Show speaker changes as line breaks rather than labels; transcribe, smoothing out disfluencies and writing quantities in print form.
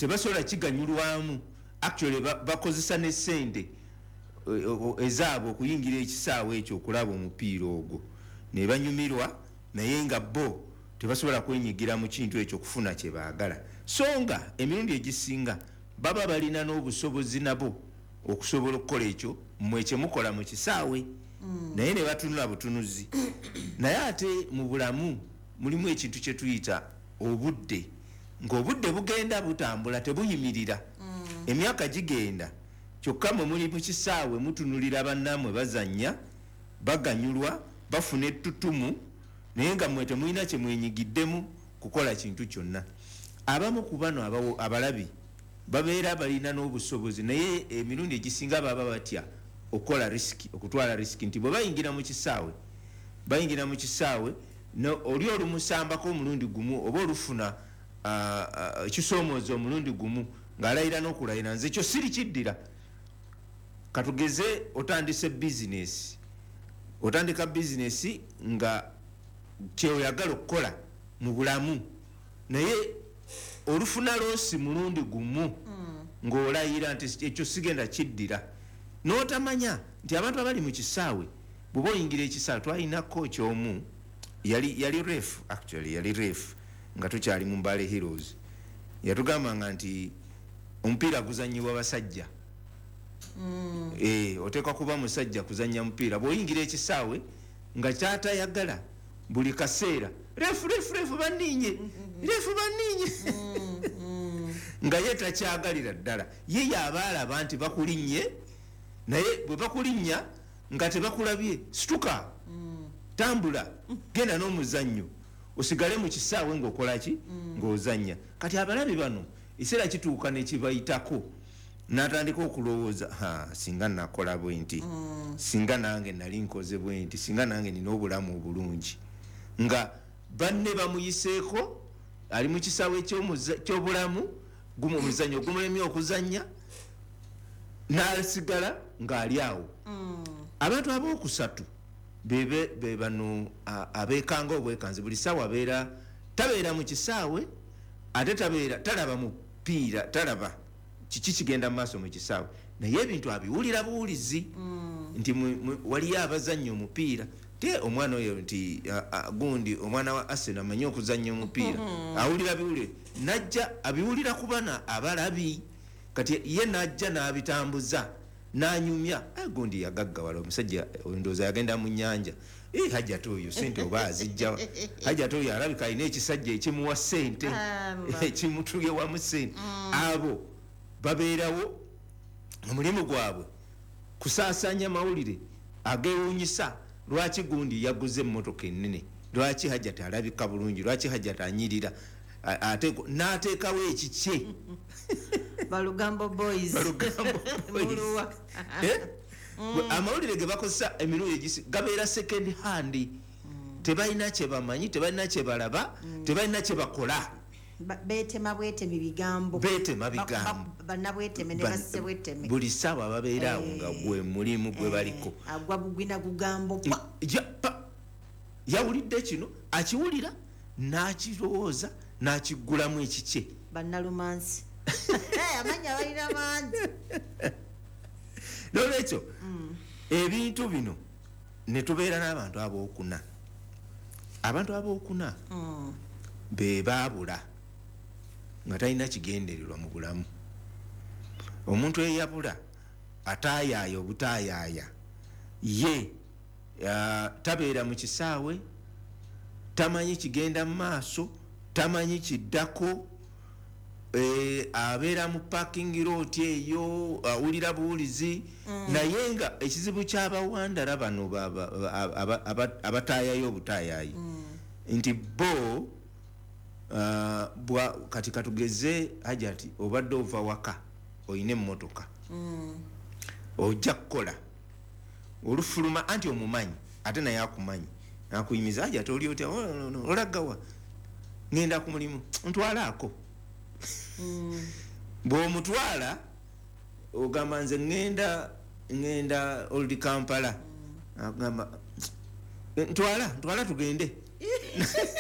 tebasobola kiganyulwamu actually bakozesa ne sente ezaabo okuyingira ekisaawe ekyo okulaba omupiira ogwo ne banyumirwa naye nga bo tebasobola kwenyigira mu kintu ekyo kufuna kye baagala so nga emirundi egisinga baba balina n'obusobozi nabo okusobola okukola ekyo mmwe kye mukola mu kisaawe naye ne batunula butunuzi naye ate mu bulamu mulimu ekintu kye tuyita obudde ng'obudde bugenda butambula tebuyimirira emyaka gigenda kyokka mwe muli mu kisaawe mutunulira bannammwe bazannya baganyulwa bafuna ettutumu naye nga mmwe temulina kye mwenyigiddemu kukola kintu kyonna abamu ku bano abalabi babeera balina n'obusobozi naye emirundi egisinga baba batya okutwala risiki nti bwe bayingira mu kisaawe oli olumusambako omulundi gumu oba olufuna ekisoomooza omulundi gumu ng'alayira n'okulayira nze ekyo siri kiddira katugeze otandika bizinesi nga kyeoyagala okukola mu bulamu naye olufuna loosi mulundi gumu ng'olayira nti ekyo sigenda kiddira n'otamanya nti abantu abali mu kisaawe bw'oba oyingira ekisaawe twalina coach omu yali ref nga tukyali mu Mbale Heroes yatugambanga nti omupiira guzanyibwa basajja oteekwa kuba musajja kuzanya mupiira bw'oyingira ekisaawe nga kyatayagala buli kaseera refu banninye nga ye takyagalira ddala ye yabaalaba nti bakulinnye naye bwe bakulinnya nga tebakulabye situka tambula genda n'omuzannyo osigale mu kisaawe ng'okolaki ng'ozannya kati abalabi bano ekiseera kituuka ne kibayitako n'atandika okulowooza singa nakola bwe nti singa nange nali nkoze bwe nti singa nange nina obulamu obulungi nga banne bamuyiseeko ali mu kisaawe ky'obulamu gumu omuzannyo gumulemye okuzannya n'asigala ng'ali awo abantu abookusatu be bano abeekanga obwekanzi buli ssaawa tabeera mu kisaawe ate talaba mupiira talaba kiki kigenda mu maaso mu kisaawe naye ebintu abiwulira buwulizi nti waliyo abazannya omupiira te omwana oyo nti gundi omwana wa Arsenal amanyi okuzannya omupiira awulira biwulire najja abiwulira ku bana abalabi kati ye najja n'abitambuza n'anyumya gundi yagaggawala omusajja ndowooza yagenda mu nnyanja hajjati oyo sente oba azijja hajjati oyo alabika alina ekisajja ekimuwa sente ekimutuyewamu sente abo babeerawo omulimu gwabwe kusaasaanya mawulire agewuunyisa lwaki gundi yaguze emmotoka ennene lwaki hajjati alabika bulungi lwaki hajjati anyirira n'ateekawo ekikye
Balugambo boys
amawulire ge bakozesa emirundi egisi gabeera second hand tebalina kye bamanyi tebalina kye balaba tebalina kye bakola
beetema bwetemi bigambo bannabweteme ne basse bweteme
buli ssaawa babeera awo nga gwe mulimu gwe baliko
agwa bugwina gugambo
yawulidde kino akiwulira n'akirowooza n'akigulamu ekikye
bannalumansi amanya balina mangi
nolwekyo ebintu bino ne tubeera n'abantu abookuna abantu abookuna be baabula nga talina kigendererwa mu bulamu omuntu eyabula ataayaaya obutaayaaya ye tabeera mu kisaawe tamanyi kigenda mu maaso tamanyi kiddako abeera mu parking lot eyo awulira buwulizi naye nga ekizibu ky'abawandala bano abataayayo obutaayayi nti bo kati katugeze hajati obadde ova waka oyina emmotoka ojja kukola olufuluma anti omumanyi ate naye akumanyi akuyimiza hajati oli otya olagawa ngenda ku mulimu ntwalaako bw'omutwala ogamba nze ngenda oludi Kampala agamba ntwala tugende